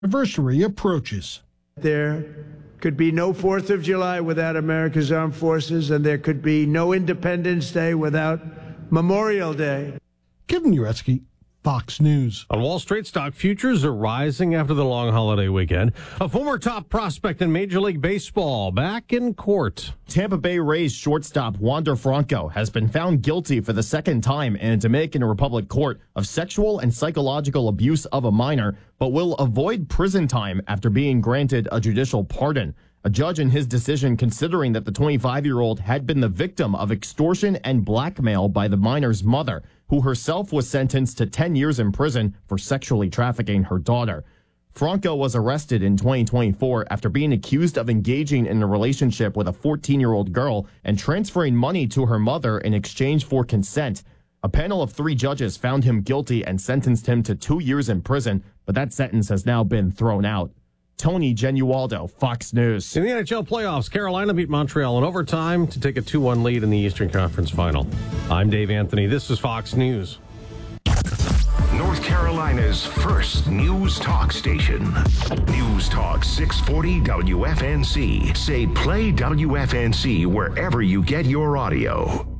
anniversary approaches. There could be no 4th of July without America's armed forces, and there could be no Independence Day without Memorial Day. Kevin Uretsky, Fox News. On Wall Street, stock futures are rising after the long holiday weekend. A former top prospect in Major League Baseball back in court. Tampa Bay Rays shortstop Wander Franco has been found guilty for the second time in a Dominican Republic court of sexual and psychological abuse of a minor, but will avoid prison time after being granted a judicial pardon. A judge in his decision considering that the 25-year-old had been the victim of extortion and blackmail by the minor's mother, who herself was sentenced to 10 years in prison for sexually trafficking her daughter. Franco was arrested in 2024 after being accused of engaging in a relationship with a 14-year-old girl and transferring money to her mother in exchange for consent. A panel of 3 judges found him guilty and sentenced him to 2 years in prison, but that sentence has now been thrown out. Tony Genualdo, Fox News. In the NHL playoffs, Carolina beat Montreal in overtime to take a 2-1 lead in the Eastern Conference Final. I'm Dave Anthony. This is Fox News. North Carolina's first news talk station. News Talk 640 WFNC. Say play WFNC wherever you get your audio.